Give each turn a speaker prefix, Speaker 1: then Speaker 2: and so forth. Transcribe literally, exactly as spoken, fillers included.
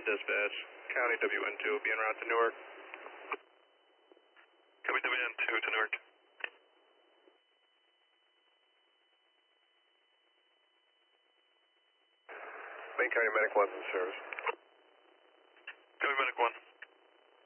Speaker 1: dispatch. County W N two will be en route to Newark.
Speaker 2: Copy W N two to Newark.
Speaker 3: Main County Medic one's in service.
Speaker 2: Copy Medic one.